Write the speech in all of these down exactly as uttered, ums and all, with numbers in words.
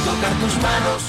tocar tus manos.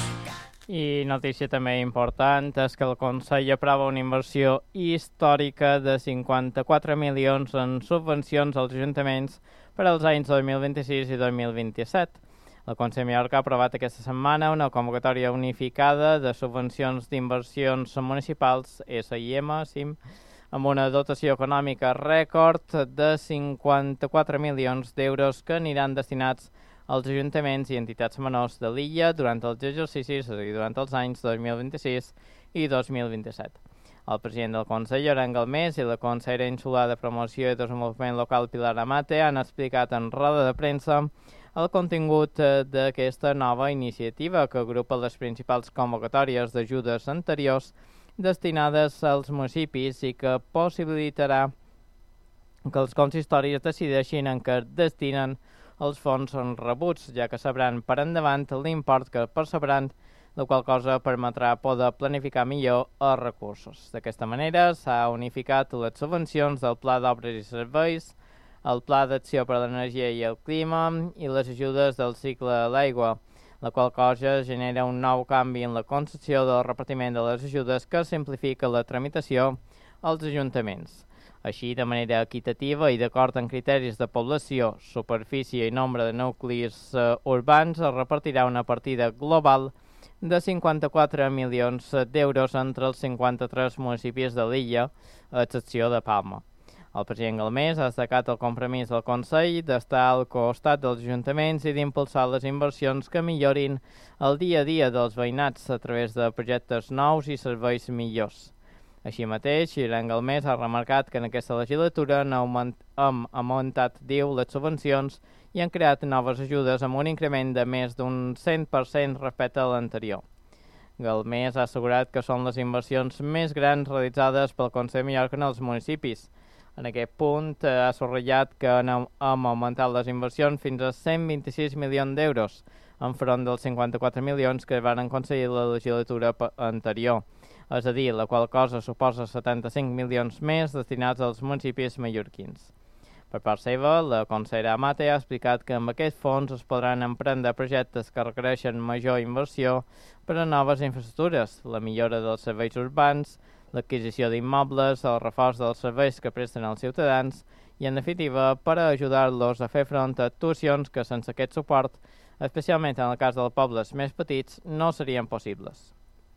I notícia també important és que el Consell aprova una inversió històrica de cinquanta-quatre milions en subvencions als ajuntaments per als anys dos mil vint-i-sis i dos mil vint-i-set. El Consell de Mallorca ha aprovat aquesta setmana una convocatòria unificada de subvencions d'inversions municipals, S I M, S I M, amb una dotació econòmica rècord de cinquanta-quatre milions d'euros que aniran destinats als ajuntaments i entitats menors de l'illa durant els exercicis, és a dir, durant els anys dos mil vint-i-sis i dos mil vint-i-set. El president del Consell, Llorenç Galmés, i la consellera insular de Promoció i Desenvolupament Local, Pilar Amate, han explicat en roda de premsa el contingut d'aquesta nova iniciativa que agrupa les principals convocatòries d'ajudes anteriors destinades als municipis i que possibilitarà que els consistoris decideixin en què destinen els fons són rebuts, ja que sabran per endavant l'import que percebran, la qual cosa permetrà poder planificar millor els recursos. D'aquesta manera s'ha unificat les subvencions del Pla d'Obres i Serveis, el Pla d'Acció per a l'Energia i el Clima i les ajudes del cicle de l'aigua, la qual cosa genera un nou canvi en la concepció del repartiment de les ajudes que simplifica la tramitació als ajuntaments. Així, de manera equitativa i d'acord amb criteris de població, superfície i nombre de nuclis eh, urbans, es repartirà una partida global de cinquanta-quatre milions d'euros entre els cinquanta-tres municipis de l'illa, a excepció de Palma. El president Galmés ha destacat el compromís del Consell d'estar al costat dels ajuntaments i d'impulsar les inversions que millorin el dia a dia dels veïnats a través de projectes nous i serveis millors. Així mateix, Llorenç Galmés ha remarcat que en aquesta legislatura han augmentat, diu, les subvencions i han creat noves ajudes amb un increment de més d'un cent per cent respecte a l'anterior. Galmés ha assegurat que són les inversions més grans realitzades pel Consell de Mallorca en els municipis. En aquest punt ha subratllat que hem augmentat les inversions fins a cent vint-i-sis milions d'euros, enfront dels cinquanta-quatre milions que van aconseguir la legislatura anterior. És a dir, la qual cosa suposa setanta-cinc milions més destinats als municipis mallorquins. Per part seva, la consellera Amate ha explicat que amb aquest fons es podran emprendre projectes que requereixen major inversió per a noves infraestructures, la millora dels serveis urbans, l'adquisició d'immobles, el reforç dels serveis que presten als ciutadans i, en definitiva, per a ajudar-los a fer front a actuacions que sense aquest suport, especialment en el cas dels pobles més petits, no serien possibles.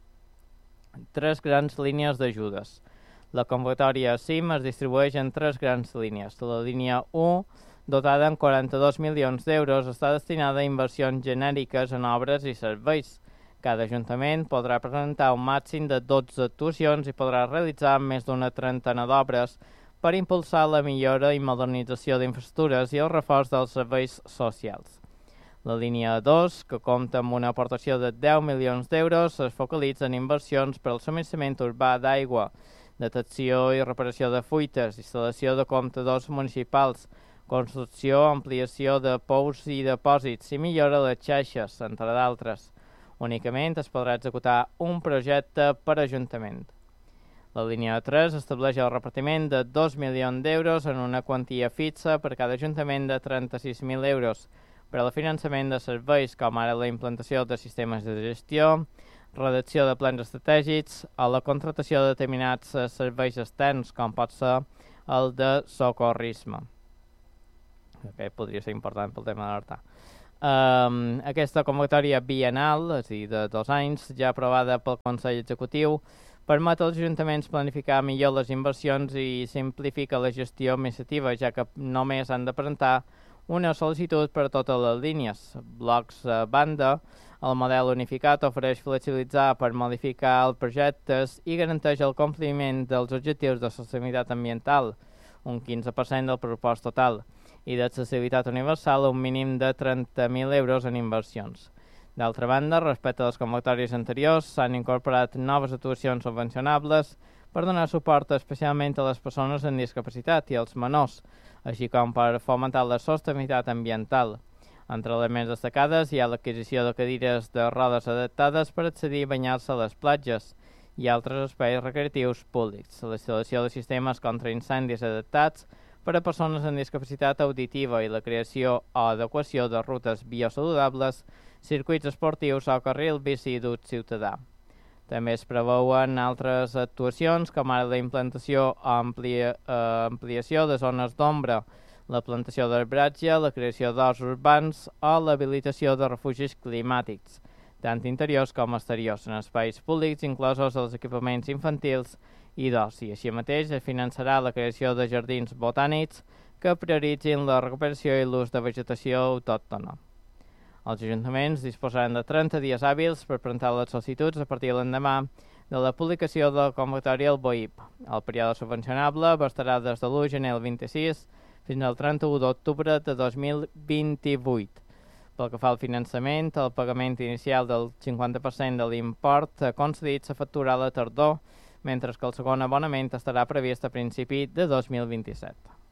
Tres grans línies d'ajudes. La convocatòria S I M es distribueix en tres grans línies. La línia u, dotada amb quaranta-dos milions d'euros, està destinada a inversions genèriques en obres i serveis. Cada ajuntament podrà presentar un màxim de dotze actuacions i podrà realitzar més d'una trentena d'obres per impulsar la millora i modernització d'infraestructures i el reforç dels serveis socials. La línia dos, que compta amb una aportació de deu milions d'euros, es focalitza en inversions per al subministrament urbà d'aigua, detecció i reparació de fuites, instal·lació de comptadors municipals, construcció, ampliació de pous i depòsits i millora de les xarxes, entre d'altres. Únicament es podrà executar un projecte per ajuntament. La línia tres estableix el repartiment de dos milions d'euros en una quantia fixa per cada ajuntament de trenta-sis mil euros, per al finançament de serveis com ara la implantació de sistemes de gestió, redacció de plans estratègics o la contractació de determinats serveis externs, com pot ser el de socorrisme. Aquest podria ser important pel tema de l'horta. Um, aquesta convocatòria bienal, és a dir, de dos anys, ja aprovada pel Consell Executiu, permet als ajuntaments planificar millor les inversions i simplifica la gestió administrativa, ja que només han de presentar una sol·licitud per a totes les línies. Blocs a banda, el model unificat ofereix flexibilitzar per modificar els projectes i garanteix el compliment dels objectius de sostenibilitat ambiental, un quinze per cent del pressupost total, i d'accessibilitat universal, un mínim de trenta mil euros en inversions. D'altra banda, respecte a les convocatòries anteriors, s'han incorporat noves actuacions subvencionables per donar suport especialment a les persones amb discapacitat i als menors, així com per fomentar la sostenibilitat ambiental. Entre elements destacades hi ha l'adquisició de cadires de rodes adaptades per accedir a banyar-se a les platges i altres espais recreatius públics, la instal·lació de sistemes contra incendis adaptats per a persones amb discapacitat auditiva i la creació o adequació de rutes biosaludables, circuits esportius o carril bici d'ús ciutadà. També es preveuen altres actuacions, com ara la implantació o amplia, eh, ampliació de zones d'ombra, la plantació d'arbratge, la creació d'horts urbans o l'habilitació de refugis climàtics, tant interiors com exteriors, en espais públics, inclosos els equipaments infantils i d'oci. Així mateix, es finançarà la creació de jardins botànics que prioritzin la recuperació i l'ús de vegetació autòctona. Els ajuntaments disposaran de trenta dies hàbils per presentar les sol·licituds a partir de l'endemà de la publicació de la convocatòria al B O I P. El període subvencionable abastarà des de l'u de gener del vint-i-sis fins al trenta-u d'octubre de dos mil vint-i-vuit. Pel que fa al finançament, el pagament inicial del cinquanta per cent de l'import concedit s'efectuarà a la tardor, mentre que el segon abonament estarà previst a principi de dos mil vint-i-set.